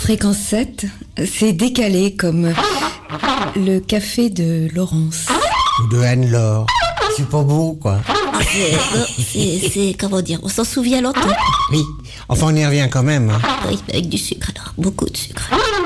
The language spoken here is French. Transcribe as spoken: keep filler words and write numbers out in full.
Fréquence sept, c'est décalé comme le café de Laurence. Ou de Anne-Laure. C'est pas beau, quoi. C'est, c'est, c'est, comment dire, on s'en souvient longtemps. Oui, enfin on y revient quand même. Hein. Oui, avec du sucre alors, beaucoup de sucre.